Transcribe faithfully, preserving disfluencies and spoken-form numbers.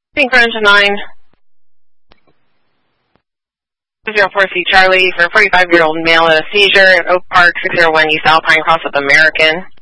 Think for engine nine. zero four C Charlie for forty-five-year-old male at a seizure at Oak Park, six oh one East Alpine, cross with American.